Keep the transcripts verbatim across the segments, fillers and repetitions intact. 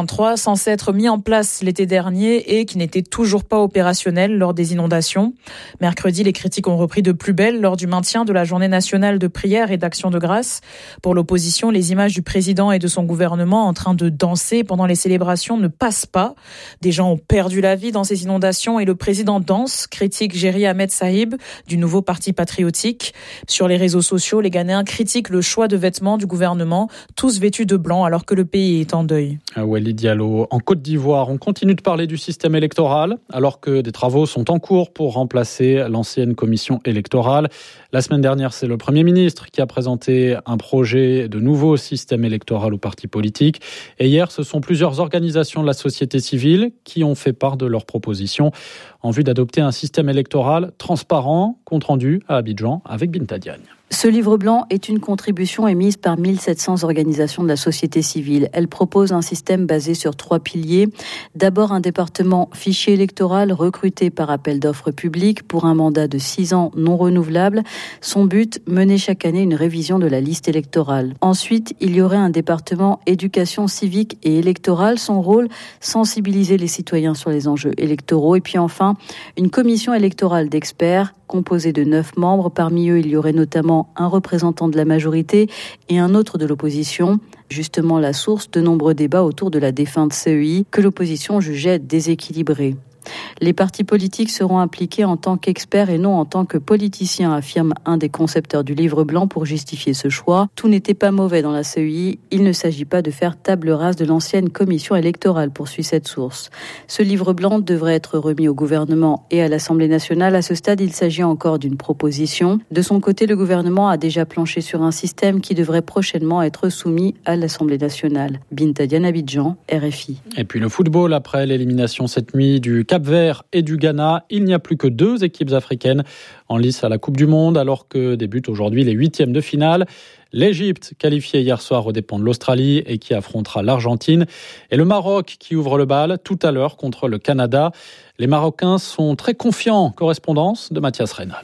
vingt-trois, censé être mis en place l'été dernier et qui n'était toujours pas opérationnel lors des inondations. Mercredi, les critiques ont repris de plus belle lors du maintien de la journée nationale de prière et d'action de grâce. Pour l'opposition, les images du président et de son gouvernement en train de danser pendant les célébrations ne passent pas. Des gens ont perdu la vie dans ces inondations et le président danse, critique Géry Ahmed Sahib du nouveau parti patriotique. Sur les réseaux sociaux, les Ghanéens critiquent le choix de vêtements du gouvernement, tous vêtus de blanc alors que le pays est en deuil. Walid Diallo, en Côte d'Ivoire, on continue de parler du système électoral alors que des travaux sont en cours pour remplacer l'ancienne commission électorale. La semaine dernière, c'est le Premier ministre qui a présenté un projet de nouveau système électoral aux partis politiques. Et hier, ce sont plusieurs organisations de la société civile qui ont fait part de leurs propositions en vue d'adopter un système électoral transparent, compte rendu à Abidjan avec Binta Diagne. Ce livre blanc est une contribution émise par mille sept cents organisations de la société civile. Elle propose un système basé sur trois piliers. D'abord, un département fichier électoral recruté par appel d'offres publiques pour un mandat de six ans non renouvelable. Son but, mener chaque année une révision de la liste électorale. Ensuite, il y aurait un département éducation civique et électorale. Son rôle, sensibiliser les citoyens sur les enjeux électoraux. Et puis enfin, une commission électorale d'experts composée de neuf membres. Parmi eux, il y aurait notamment un représentant de la majorité et un autre de l'opposition. Justement la source de nombreux débats autour de la défunte C E I que l'opposition jugeait déséquilibrée. Les partis politiques seront impliqués en tant qu'experts et non en tant que politiciens, affirme un des concepteurs du livre blanc pour justifier ce choix. Tout n'était pas mauvais dans la C E I. Il ne s'agit pas de faire table rase de l'ancienne commission électorale, poursuit cette source. Ce livre blanc devrait être remis au gouvernement et à l'Assemblée nationale. À ce stade, il s'agit encore d'une proposition. De son côté, le gouvernement a déjà planché sur un système qui devrait prochainement être soumis à l'Assemblée nationale. Binta Diagne, Abidjan, R F I. Et puis le football, après l'élimination cette nuit du Cap-Vert et du Ghana, il n'y a plus que deux équipes africaines en lice à la Coupe du Monde, alors que débutent aujourd'hui les huitièmes de finale. L'Égypte, qualifiée hier soir aux dépens de l'Australie et qui affrontera l'Argentine. Et le Maroc qui ouvre le bal tout à l'heure contre le Canada. Les Marocains sont très confiants. Correspondance de Mathias Reynal.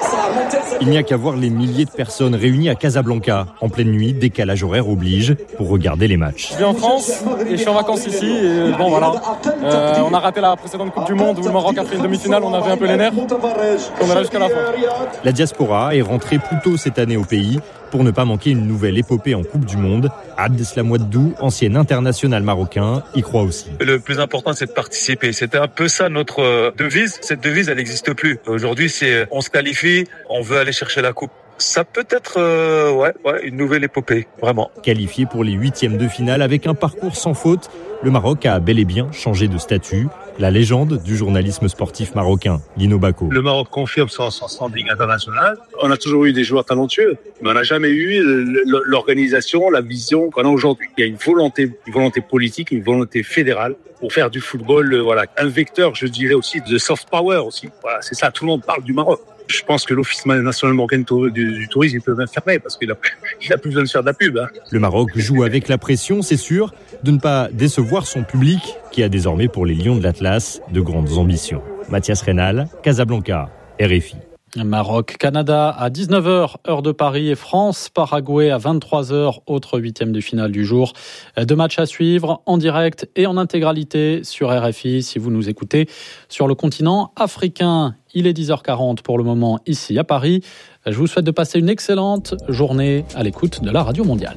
Il n'y a qu'à voir les milliers de personnes réunies à Casablanca. En pleine nuit, décalage horaire oblige pour regarder les matchs. Je vis en France et je suis en vacances ici. Et bon voilà, euh, on a raté la précédente Coupe du Monde où le Maroc a fait une demi-finale, on avait un peu les nerfs. On est là jusqu'à la fin. La diaspora est rentrée plus tôt cette année au pays pour ne pas manquer une nouvelle épopée en Coupe du Monde. Abdeslam Ouaddou, ancien international marocain, y croit aussi. Le plus important, c'est de participer. C'était un peu ça notre devise. Cette devise, elle n'existe plus. Aujourd'hui, c'est on se qualifie, on veut aller chercher la coupe. Ça peut être euh, ouais, ouais, une nouvelle épopée, vraiment. Qualifié pour les huitièmes de finale avec un parcours sans faute, le Maroc a bel et bien changé de statut. La légende du journalisme sportif marocain, Lino Bako. Le Maroc confirme son, son standing international. On a toujours eu des joueurs talentueux, mais on n'a jamais eu l'organisation, la vision qu'on a aujourd'hui. Il y a une volonté, une volonté politique, une volonté fédérale pour faire du football, voilà, un vecteur, je dirais aussi, de soft power aussi. Voilà, c'est ça, tout le monde parle du Maroc. Je pense que l'Office national marocain du tourisme, il peut même fermer parce qu'il a, il a plus besoin de faire de la pub. Hein. Le Maroc joue avec la pression, c'est sûr, de ne pas décevoir son public qui a désormais pour les Lions de l'Atlas de grandes ambitions. Mathias Reynal, Casablanca, R F I. Maroc, Canada à dix-neuf heures, heure de Paris, et France, Paraguay à vingt-trois heures, autre huitième de finale du jour. Deux matchs à suivre en direct et en intégralité sur R F I si vous nous écoutez sur le continent africain. Il est dix heures quarante pour le moment ici à Paris. Je vous souhaite de passer une excellente journée à l'écoute de la Radio Mondiale.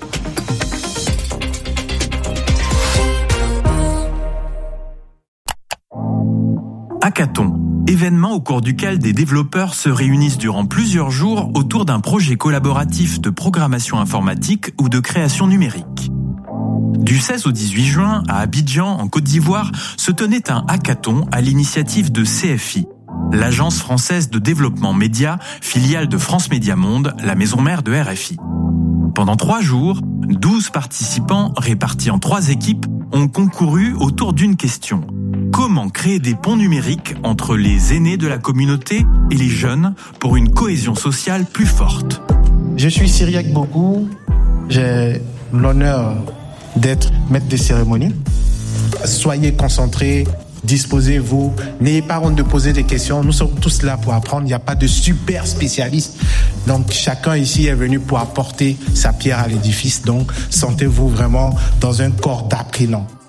Hackathon, événement au cours duquel des développeurs se réunissent durant plusieurs jours autour d'un projet collaboratif de programmation informatique ou de création numérique. Du seize au dix-huit juin, à Abidjan, en Côte d'Ivoire, se tenait un hackathon à l'initiative de C F I, l'Agence française de développement média, filiale de France Média Monde, la maison mère de R F I. Pendant trois jours, douze participants répartis en trois équipes ont concouru autour d'une question. Comment créer des ponts numériques entre les aînés de la communauté et les jeunes pour une cohésion sociale plus forte? Je suis Cyriac Bokou, j'ai l'honneur d'être maître de cérémonie. Soyez concentrés, disposez-vous, n'ayez pas honte de poser des questions. Nous sommes tous là pour apprendre, il n'y a pas de super spécialistes. Donc chacun ici est venu pour apporter sa pierre à l'édifice. Donc sentez-vous vraiment dans un corps d'apprenant.